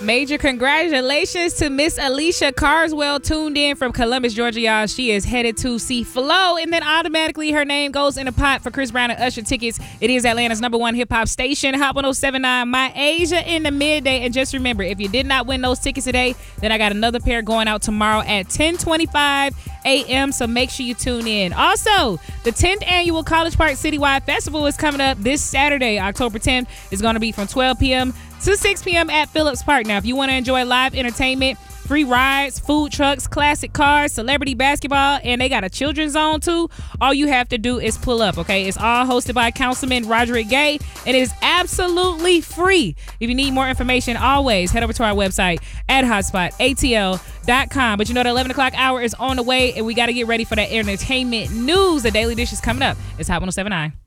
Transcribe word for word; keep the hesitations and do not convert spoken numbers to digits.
Major congratulations to Miss Alicia Carswell, tuned in from Columbus, Georgia, y'all. She is headed to see Flo, and then automatically her name goes in a pot for Chris Brown and Usher tickets. It is Atlanta's number one hip-hop station, Hot one oh seven point nine, My Asia in the midday. And just remember, if you did not win those tickets today, then I got another pair going out tomorrow at ten twenty-five a.m., so make sure you tune in. Also, the tenth annual College Park Citywide Festival is coming up this Saturday, October tenth. It's going to be from twelve p.m. to six p.m. at Phillips Park. Now, if you want to enjoy live entertainment, free rides, food trucks, classic cars, celebrity basketball, and they got a children's zone too, all you have to do is pull up, okay? It's all hosted by Councilman Roderick Gay, and it is absolutely free. If you need more information, always head over to our website at hotspot a t l dot com. But you know, the eleven o'clock hour is on the way, and we got to get ready for that entertainment news. The Daily Dish is coming up. It's Hot one oh seven point nine.